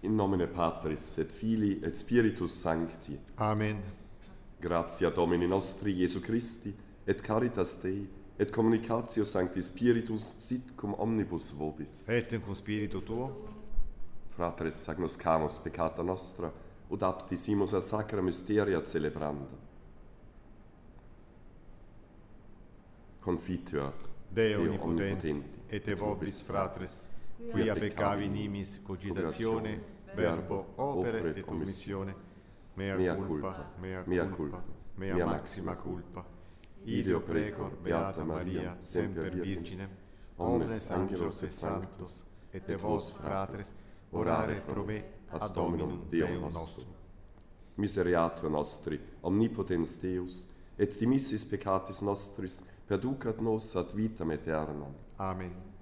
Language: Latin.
In nomine Patris et Filii et Spiritus Sancti. Amen. Gratia Domini nostri Iesu Christi, et caritas Dei, et communicatio Sancti Spiritus sit cum omnibus vobis. Et cum spiritu tuo, Fratres agnoscamus peccata nostra, ut aptisimus a sacra mysteria celebranda. Confiteor Deo omnipotenti, et vobis fratres, quia peccavi nimis cogitatione, verbo, opere et omissione, mea culpa, mea maxima culpa. Ideo precor Beata Maria, semper Virginem, omnes angelos et sanctos, et vos fratres, orare pro me ad Dominum Deum nostrum. Misereatur nostri, omnipotens Deus, et dimissis peccatis nostris, perducat nos ad vitam aeternam. Amen.